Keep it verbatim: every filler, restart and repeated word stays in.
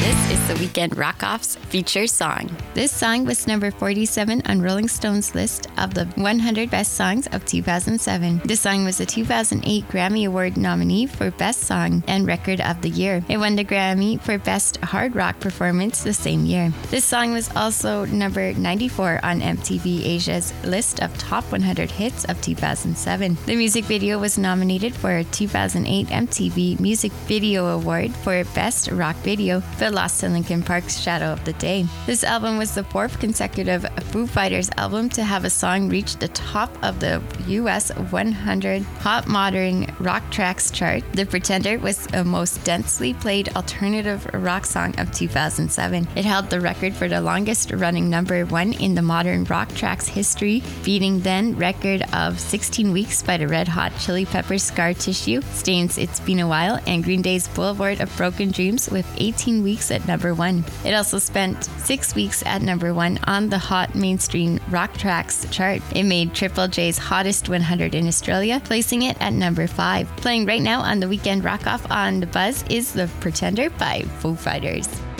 This is the Weekend Rock-Off's feature song. This song was number forty-seven on Rolling Stone's list of the one hundred Best Songs of two thousand seven. This song was a two thousand eight Grammy Award nominee for Best Song and Record of the Year. It won the Grammy for Best Hard Rock Performance the same year. This song was also number ninety-four on M T V Asia's list of Top one hundred Hits of two thousand seven. The music video was nominated for a two thousand eight M T V Music Video Award for Best Rock Video, but lost to Linkin Park's Shadow of the Day. This album was the fourth consecutive Foo Fighters album to have a song reach the top of the U S one hundred Hot Modern Rock Tracks chart. The Pretender was the most densely played alternative rock song of two thousand seven. It held the record for the longest running number one in the modern rock tracks history, beating then record of sixteen weeks by the Red Hot Chili Peppers' Scar Tissue, Stain's It's Been a While, and Green Day's Boulevard of Broken Dreams with eighteen weeks at number one. It also spent six weeks at number one on the Hot Mainstream Rock Tracks chart. It made Triple J's Hottest one hundred in Australia, placing it at number five. Playing right now on the Weekend Rock-Off on The Buzz is The Pretender by Foo Fighters.